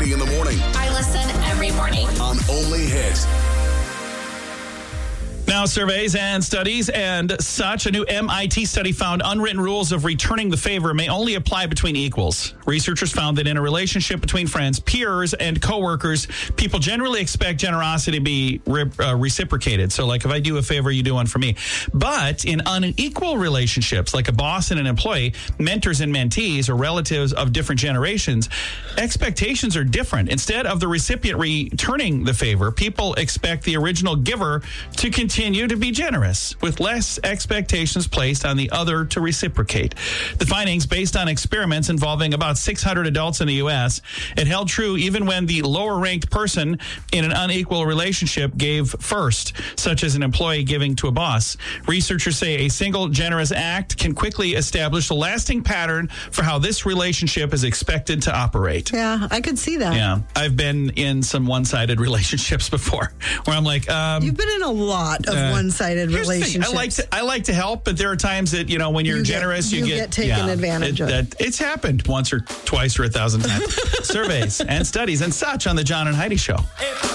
Heidi in the morning I listen every morning. on Only Hit. Now, surveys and studies and such. A new MIT study found unwritten rules of returning the favor may only apply between equals. Researchers found that in a relationship between friends, peers, and coworkers, people generally expect generosity to be reciprocated. So, like if I do a favor, you do one for me. But in unequal relationships, like a boss and an employee, mentors and mentees, or relatives of different generations, expectations are different. Instead of the recipient returning the favor, people expect the original giver to continue to be generous, with less expectations placed on the other to reciprocate. The findings, based on experiments involving about 600 adults in the U.S., it held true even when the lower-ranked person in an unequal relationship gave first, such as an employee giving to a boss. Researchers say a single generous act can quickly establish a lasting pattern for how this relationship is expected to operate. Yeah, I could see that. Yeah, I've been in some one-sided relationships before where I'm like, You've been in a lot of one-sided here's the thing, relationships. I like to help, but there are times that, when you're generous, you get taken advantage of. It's happened once or twice or 1,000 times. Surveys and studies and such on the John and Heidi Show.